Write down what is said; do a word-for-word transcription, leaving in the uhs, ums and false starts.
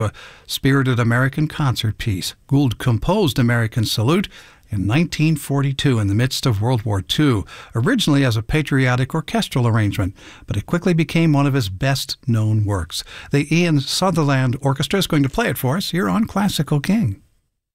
a spirited American concert piece. Gould composed American Salute in nineteen forty-two in the midst of World War Two, originally as a patriotic orchestral arrangement, but it quickly became one of his best-known works. The Ian Sutherland Orchestra is going to play it for us here on Classical King.